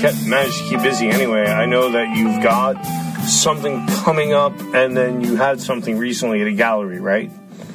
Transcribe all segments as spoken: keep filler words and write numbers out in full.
kept, managed to keep busy anyway. I know that you've got something coming up, and then you had something recently at a gallery, right?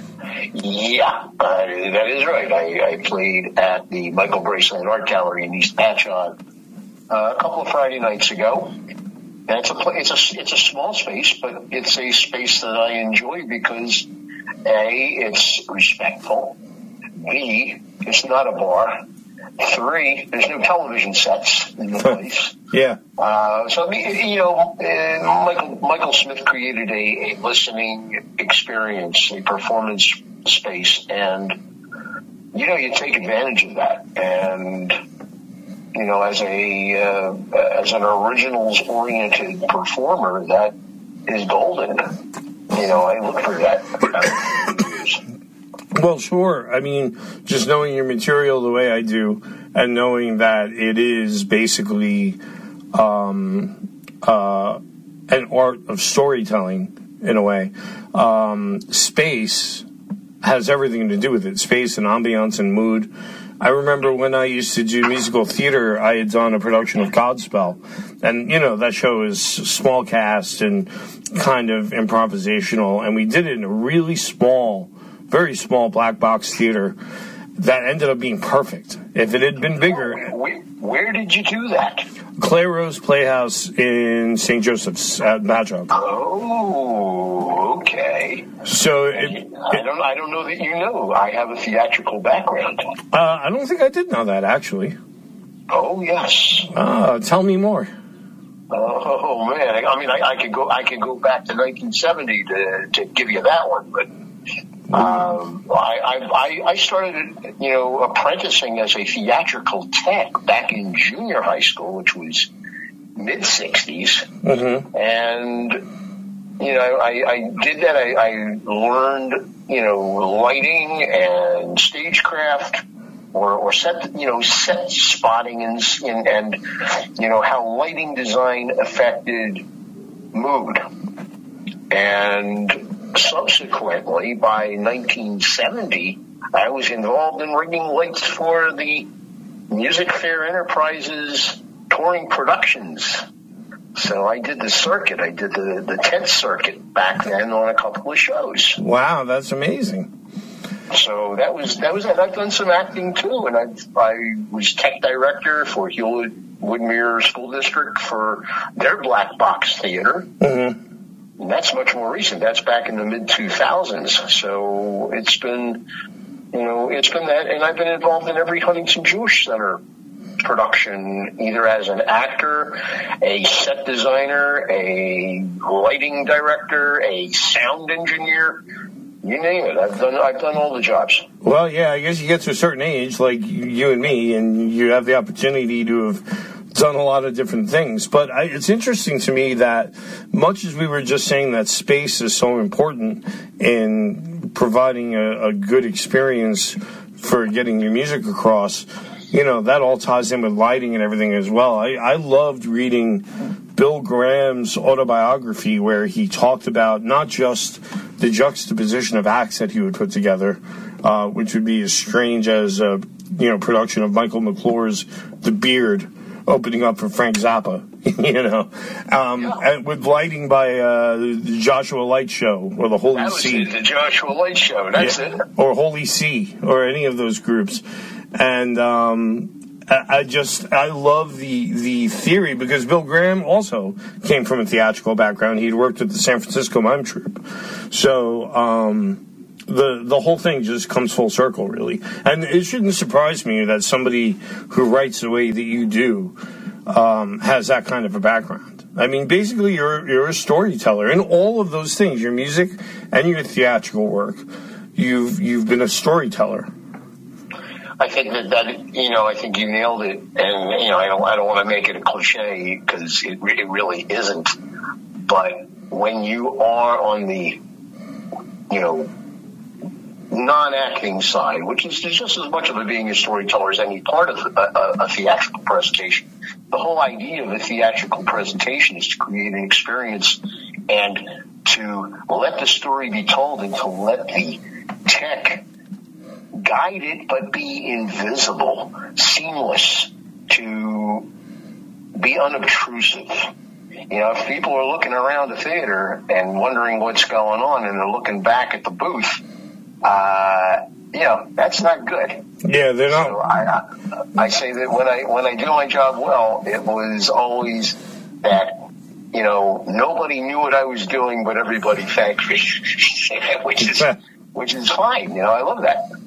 Yeah, uh, that is right. I, I played at the Michael Braceland Art Gallery in East Patchogue uh, a couple of Friday nights ago. And it's a it's a it's a small space, but it's a space that I enjoy because A, it's respectful. B, it's not a bar. Three, there's no television sets in the place. Yeah. Uh, so, I mean, you know, uh, Michael, Michael Smith created a, a listening experience, a performance space, and, you know, you take advantage of that. And, you know, as a, uh, as an originals-oriented performer, that is golden. You know, I look for that. Well, sure. I mean, just knowing your material the way I do, and knowing that it is basically um, uh, an art of storytelling, in a way, um, space has everything to do with it. Space and ambiance and mood. I remember when I used to do musical theater, I had done a production of Godspell. And, you know, that show is small cast and kind of improvisational. And we did it in a really small, very small black box theater that ended up being perfect. If it had been bigger... Where, where did you do that? Claire Rose Playhouse in Saint Joseph's at Patchogue. Oh, okay. So it, I don't. I don't know that you know. I have a theatrical background. Uh, I don't think I did know that, actually. Oh yes. Uh, tell me more. Oh man. I mean, I, I could go. I could go back to nineteen seventy to to give you that one, but. Um, I, I, I started, you know, apprenticing as a theatrical tech back in junior high school, which was mid sixties. Mm-hmm. And, you know, I, I did that. I, I learned, you know, lighting and stagecraft or, or set, you know, set spotting and, and, and, you know, how lighting design affected mood. And, subsequently, by nineteen seventy, I was involved in rigging lights for the Music Fair Enterprises touring productions. So I did the circuit. I did the, the tent circuit back then on a couple of shows. Wow, that's amazing. So that was that was it. I've done some acting too, and I I was tech director for Hewlett Woodmere School District for their black box theater. Mm-hmm. And that's much more recent. That's back in the mid two thousands. So it's been, you know, it's been that. And I've been involved in every Huntington Jewish Center production, either as an actor, a set designer, a lighting director, a sound engineer. You name it. I've done, I've done all the jobs. Well, yeah, I guess you get to a certain age, like you and me, and you have the opportunity to have done a lot of different things. But I, it's interesting to me that much as we were just saying that space is so important in providing a, a good experience for getting your music across, you know, that all ties in with lighting and everything as well. I, I loved reading Bill Graham's autobiography, where he talked about not just the juxtaposition of acts that he would put together, uh, which would be as strange as a, you know, production of Michael McClure's The Beard, opening up for Frank Zappa, you know, um, yeah. and with lighting by uh, the Joshua Light Show or the Holy that was See. It, the Joshua Light Show, that's yeah. it. Or Holy See, or any of those groups. And um, I, I just, I love the, the theory, because Bill Graham also came from a theatrical background. He'd worked at the San Francisco Mime Troupe. So, um... The the whole thing just comes full circle, really. And it shouldn't surprise me that somebody who writes the way that you do um, has that kind of a background. I mean, basically, you're you're a storyteller in all of those things, your music and your theatrical work. You've you've been a storyteller. I think that, that you know, I think you nailed it. And, you know, I don't, I don't want to make it a cliche, because it, it really isn't. But when you are on the, you know, non-acting side, which is just as much of it being a storyteller as any part of a, a, a theatrical presentation. The whole idea of a theatrical presentation is to create an experience and to let the story be told, and to let the tech guide it, but be invisible, seamless to be unobtrusive. You know, if people are looking around the theater and wondering what's going on and they're looking back at the booth, uh, you know, that's not good. Yeah, they're not. So I, I, I say that when I when I do my job well, it was always that, you know, nobody knew what I was doing, but everybody thanked me, which is which is fine. You know, I love that.